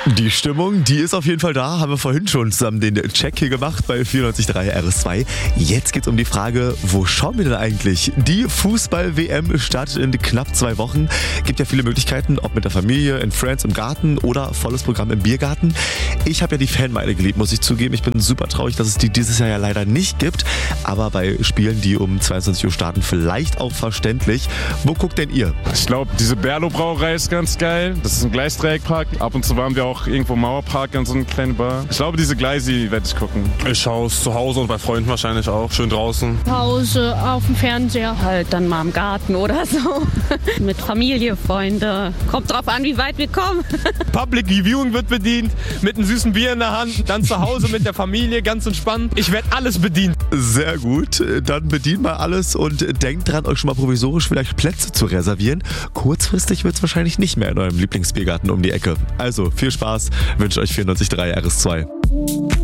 Die Stimmung, die ist auf jeden Fall da. Haben wir vorhin schon zusammen den Check hier gemacht bei 94.3 RS2. Jetzt geht's um die Frage, wo schauen wir denn eigentlich? Die Fußball-WM startet in knapp 2 Wochen. Gibt ja viele Möglichkeiten, ob mit der Familie, in Friends, im Garten oder volles Programm im Biergarten. Ich habe ja die Fanmeile geliebt, muss ich zugeben. Ich bin super traurig, dass es die dieses Jahr ja leider nicht gibt. Aber bei Spielen, die um 22 Uhr starten, vielleicht auch verständlich. Wo guckt denn ihr? Ich glaube, diese Berlo-Brauerei ist ganz geil. Das ist ein Gleisdreieckpark. Ab und zu waren wir auch irgendwo im Mauerpark in so eine kleine Bar. Ich glaube, diese Gleisi werde ich gucken. Ich schaue es zu Hause und bei Freunden wahrscheinlich auch. Schön draußen. Zu Hause, auf dem Fernseher. Halt dann mal im Garten oder so. Mit Familie, Freunde. Kommt drauf an, wie weit wir kommen. Public Viewing wird bedient, mit einem süßen Bier in der Hand, dann zu Hause mit der Familie, ganz entspannt. Ich werde alles bedient. Sehr gut, dann bedient mal alles und denkt dran, euch schon mal provisorisch vielleicht Plätze zu reservieren. Kurzfristig wird es wahrscheinlich nicht mehr in eurem Lieblingsbiergarten um die Ecke. Also viel Spaß, wünsche euch 94.3 RS2.